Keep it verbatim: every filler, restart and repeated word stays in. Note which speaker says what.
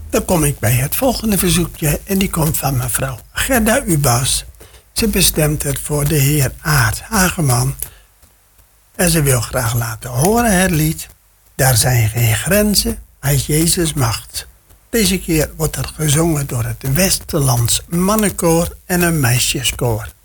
Speaker 1: Dan kom ik bij het volgende verzoekje en die komt van mevrouw Gerda Ubas. Ze bestemt het voor de heer Aart Hageman. En ze wil graag laten horen het lied. Daar zijn geen grenzen uit Jezus macht. Deze keer wordt er gezongen door het Westerlands mannenkoor en een meisjeskoor.